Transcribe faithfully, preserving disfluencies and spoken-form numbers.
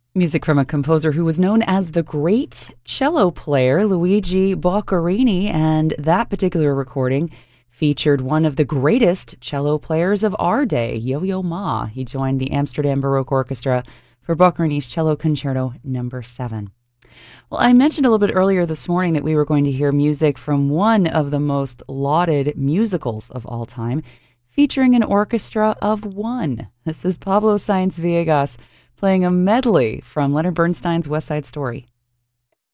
Music from a composer who was known as the great cello player, Luigi Boccherini, and that particular recording featured one of the greatest cello players of our day, Yo-Yo Ma. He joined the Amsterdam Baroque Orchestra for Boccherini's Cello Concerto Number seven. Well, I mentioned a little bit earlier this morning that we were going to hear music from one of the most lauded musicals of all time, featuring an orchestra of one. This is Pablo Sáenz Villegas playing a medley from Leonard Bernstein's West Side Story.